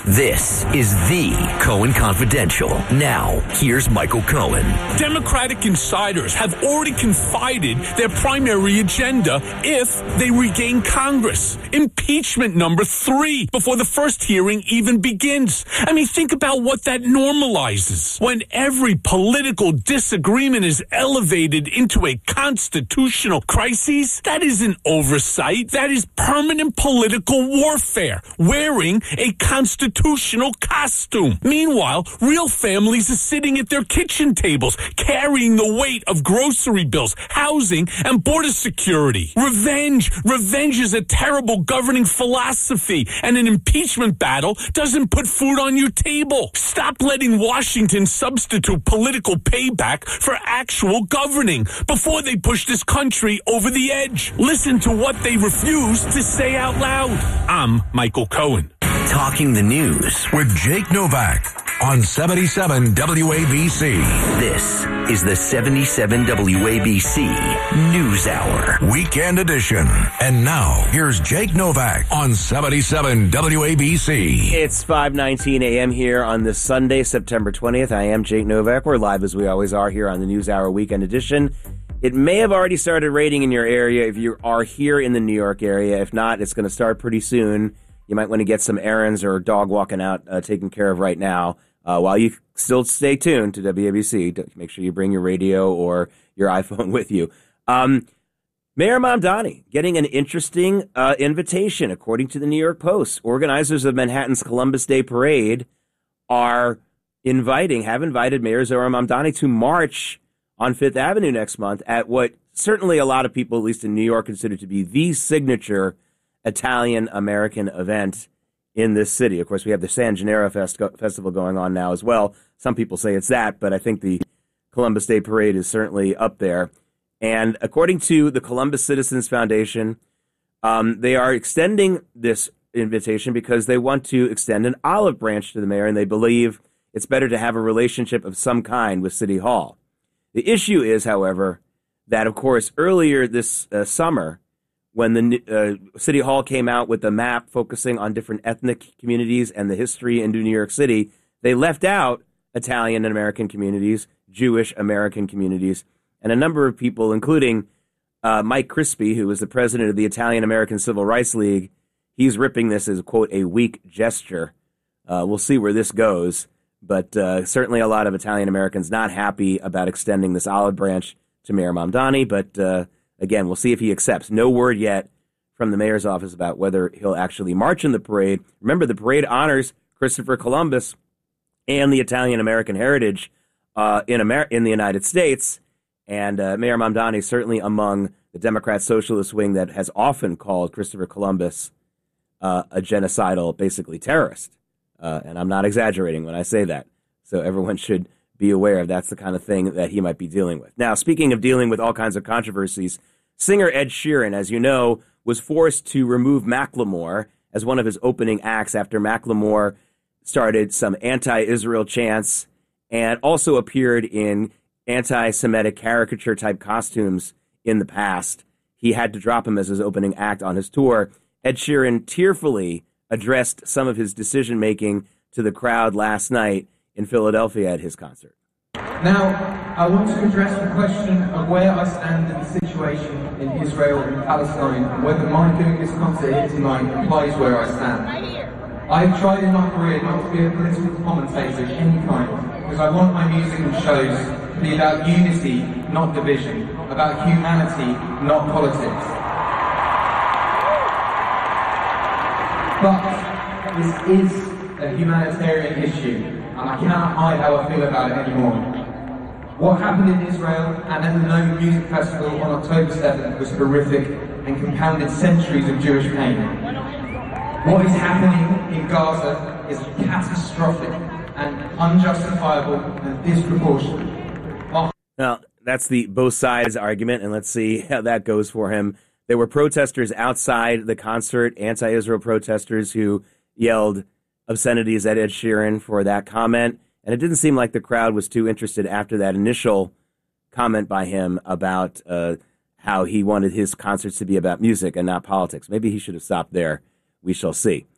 This is the Cohen Confidential. Now, here's Michael Cohen. Democratic insiders have already confided their primary agenda if they regain Congress. Impeachment number three before the first hearing even begins. I mean, think about what that normalizes. When every political disagreement is elevated into a constitutional crisis, that isn't oversight. That is permanent political warfare, wearing a constitutional costume. Meanwhile, real families are sitting at their kitchen tables, carrying the weight of grocery bills, housing, and border security. Revenge. Revenge is a terrible governing philosophy, and an impeachment battle doesn't put food on your table. Stop letting Washington substitute political payback for actual governing before they push this country over the edge. Listen to what they refuse to say out loud. I'm Michael Cohen. Talking the news with Jake Novak on seventy-seven W A B C. This is the seventy-seven W A B C News Hour. Weekend edition. And now, here's Jake Novak on seventy-seven W A B C. It's five nineteen a.m. here on this Sunday, September twentieth. I am Jake Novak. We're live as we always are here on the News Hour Weekend edition. It may have already started raining in your area if you are here in the New York area. If not, it's going to start pretty soon. You might want to get some errands or dog walking out uh, taken care of right now uh, while you still stay tuned to W A B C. Make sure you bring your radio or your iPhone with you. Um, Mayor Mamdani getting an interesting uh, invitation, according to the New York Post. Organizers of Manhattan's Columbus Day Parade are inviting, have invited Mayor Zohran Mamdani to march on Fifth Avenue next month at what certainly a lot of people, at least in New York, consider to be the signature Italian-American event in this city. Of course, we have the San Gennaro Fest- Festival going on now as well. Some people say it's that, but I think the Columbus Day Parade is certainly up there. And according to the Columbus Citizens Foundation, um, they are extending this invitation because they want to extend an olive branch to the mayor, and they believe it's better to have a relationship of some kind with City Hall. The issue is, however, that, of course, earlier this uh, summer, when the uh, City Hall came out with a map focusing on different ethnic communities and the history in New York City, they left out Italian and American communities, Jewish American communities, and a number of people, including uh, Mike Crispy, who is the president of the Italian American Civil Rights League. He's ripping this as, quote, a weak gesture. Uh, we'll see where this goes, but uh, certainly a lot of Italian Americans not happy about extending this olive branch to Mayor Mamdani, but uh, again, we'll see if he accepts. No word yet from the mayor's office about whether he'll actually march in the parade. Remember, the parade honors Christopher Columbus and the Italian-American heritage uh, in Amer- in the United States. And uh, Mayor Mamdani is certainly among the Democrat socialist wing that has often called Christopher Columbus uh, a genocidal, basically terrorist. Uh, and I'm not exaggerating when I say that. So everyone should be aware of that's the kind of thing that he might be dealing with. Now, speaking of dealing with all kinds of controversies, singer Ed Sheeran, as you know, was forced to remove Macklemore as one of his opening acts after Macklemore started some anti-Israel chants and also appeared in anti-Semitic caricature-type costumes in the past. He had to drop him as his opening act on his tour. Ed Sheeran tearfully addressed some of his decision-making to the crowd last night in Philadelphia at his concert. Now, I want to address the question of where I stand in the situation in Israel and Palestine, and whether my doing this concert here tonight implies where I stand. I've tried in my career not to be a political commentator of any kind, because I want my music and shows to be about unity, not division, about humanity, not politics. But this is a humanitarian issue, and I cannot hide how I feel about it anymore. What happened in Israel and at the Nova Music Festival on October seventh was horrific and compounded centuries of Jewish pain. What is happening in Gaza is catastrophic and unjustifiable and disproportionate. Oh. Now, that's the both sides argument, and let's see how that goes for him. There were protesters outside the concert, anti-Israel protesters who yelled obscenities at Ed Sheeran for that comment. And it didn't seem like the crowd was too interested after that initial comment by him about uh, how he wanted his concerts to be about music and not politics. Maybe he should have stopped there. We shall see.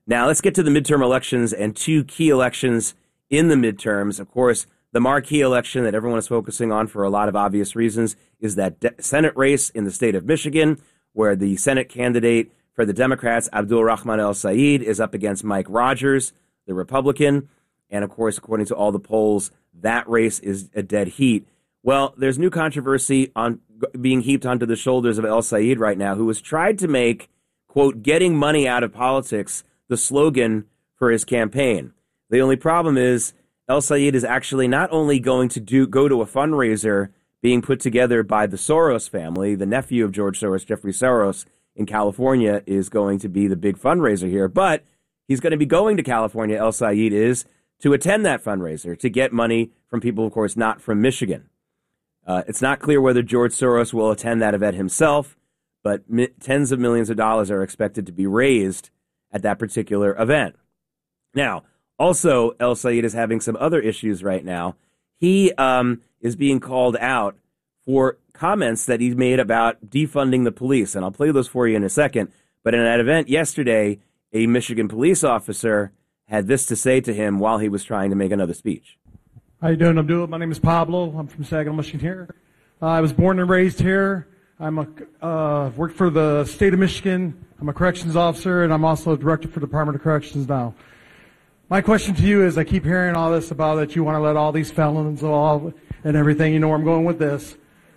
Now, let's get to the midterm elections and two key elections in the midterms. Of course, the marquee election that everyone is focusing on for a lot of obvious reasons is that de- Senate race in the state of Michigan, where the Senate candidate for the Democrats, Abdul Rahman El-Sayed, is up against Mike Rogers, the Republican. And, of course, according to all the polls, that race is a dead heat. Well, there's new controversy on being heaped onto the shoulders of El-Sayed right now, who has tried to make, quote, getting money out of politics the slogan for his campaign. The only problem is El-Sayed is actually not only going to do go to a fundraiser being put together by the Soros family. The nephew of George Soros, Jeffrey Soros, in California is going to be the big fundraiser here, but he's going to be going to California, El-Sayed is, to attend that fundraiser, to get money from people, of course, not from Michigan. Uh, it's not clear whether George Soros will attend that event himself, but mi- tens of millions of dollars are expected to be raised at that particular event. Now, also, El-Sayed is having some other issues right now. He um, is being called out for comments that he made about defunding the police, and I'll play those for you in a second. But in that event yesterday, a Michigan police officer had this to say to him while he was trying to make another speech. How you doing, Abdul? My name is Pablo. I'm from Saginaw, Michigan here. Uh, I was born and raised here. I'm a uh, worked for the state of Michigan. I'm a corrections officer, and I'm also a director for the Department of Corrections now. My question to you is, I keep hearing all this about that you want to let all these felons all and everything. You know where I'm going with this.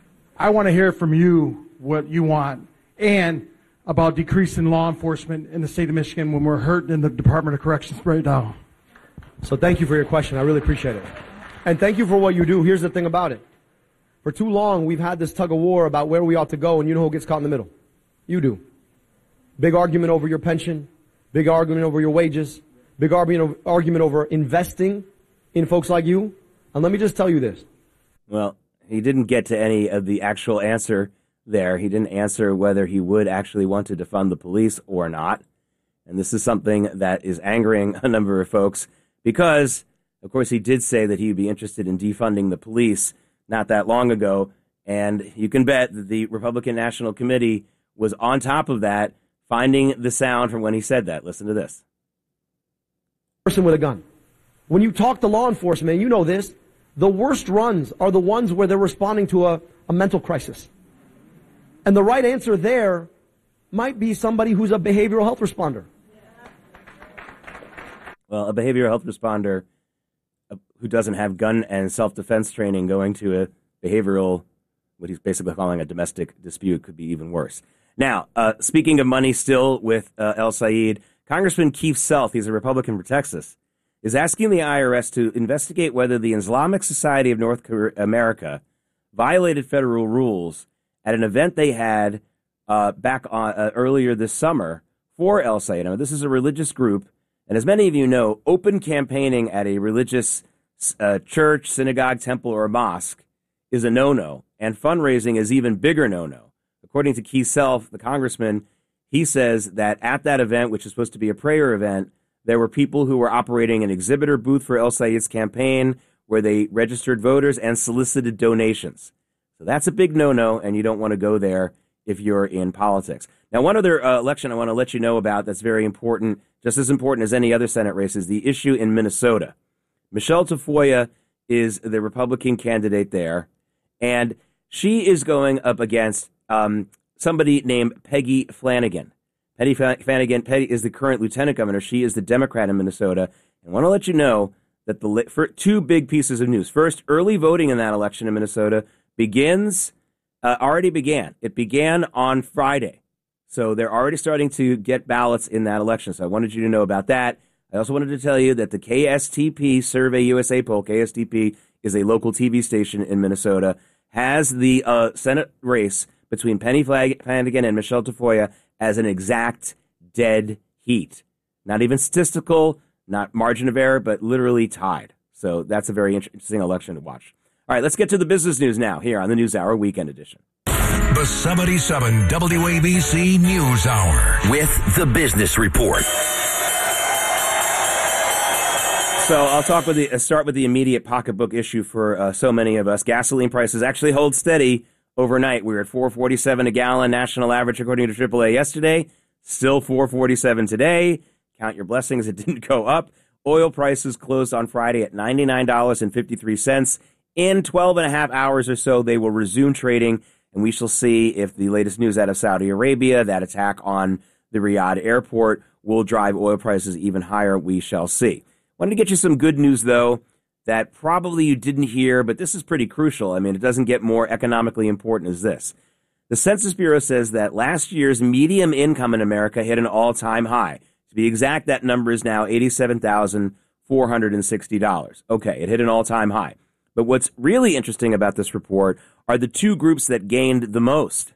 I want to hear from you what you want, and about decreasing law enforcement in the state of Michigan when we're hurting in the Department of Corrections right now. So thank you for your question. I really appreciate it. And thank you for what you do. Here's the thing about it. For too long, we've had this tug of war about where we ought to go, and you know who gets caught in the middle? You do. Big argument over your pension, big argument over your wages, big argument argument over investing in folks like you. And let me just tell you this. Well, he didn't get to any of the actual answer there. He didn't answer whether he would actually want to defund the police or not. And this is something that is angering a number of folks because, of course, he did say that he'd be interested in defunding the police not that long ago. And you can bet that the Republican National Committee was on top of that, finding the sound from when he said that. Listen to this. Person with a gun. When you talk to law enforcement, you know this, the worst runs are the ones where they're responding to a, a mental crisis. And the right answer there might be somebody who's a behavioral health responder. Well, a behavioral health responder who doesn't have gun and self-defense training going to a behavioral, what he's basically calling a domestic dispute, could be even worse. Now, uh, speaking of money still with uh, El-Sayed, Congressman Keith Self, he's a Republican from Texas, is asking the I R S to investigate whether the Islamic Society of North America violated federal rules at an event they had uh, back on, uh, earlier this summer for El-Sayed. Now, this is a religious group, and as many of you know, open campaigning at a religious uh, church, synagogue, temple, or mosque is a no-no, and fundraising is even bigger no-no. According to Keith Self, the congressman, he says that at that event, which is supposed to be a prayer event, there were people who were operating an exhibitor booth for El-Sayed's campaign where they registered voters and solicited donations. So that's a big no-no, and you don't want to go there if you're in politics. Now, one other uh, election I want to let you know about that's very important, just as important as any other Senate race, is the issue in Minnesota. Michelle Tafoya is the Republican candidate there, and she is going up against um, somebody named Peggy Flanagan. Peggy Flanagan Peggy is the current lieutenant governor. She is the Democrat in Minnesota. And I want to let you know that the for two big pieces of news. First, early voting in that election in Minnesota begins, uh, already began. It began on Friday. So they're already starting to get ballots in that election. So I wanted you to know about that. I also wanted to tell you that the K S T P Survey U S A poll, K S T P is a local T V station in Minnesota, has the uh, Senate race between Penny Flanagan and Michelle Tafoya as an exact dead heat. Not even statistical, not margin of error, but literally tied. So that's a very interesting election to watch. All right, let's get to the business news now here on the NewsHour Weekend Edition. The seventy-seven W A B C News Hour with the Business Report. So I'll talk with the uh, start with the immediate pocketbook issue for uh, so many of us. Gasoline prices actually hold steady overnight. We were at four forty-seven a gallon, national average according to triple A yesterday. Still four forty-seven today. Count your blessings, it didn't go up. Oil prices closed on Friday at ninety-nine dollars and fifty-three cents. In twelve and a half hours or so, they will resume trading, and we shall see if the latest news out of Saudi Arabia, that attack on the Riyadh airport, will drive oil prices even higher. We shall see. Wanted to get you some good news, though, that probably you didn't hear, but this is pretty crucial. I mean, it doesn't get more economically important as this. The Census Bureau says that last year's median income in America hit an all-time high. To be exact, that number is now eighty-seven thousand four hundred sixty dollars. Okay, it hit an all-time high. But what's really interesting about this report are the two groups that gained the most.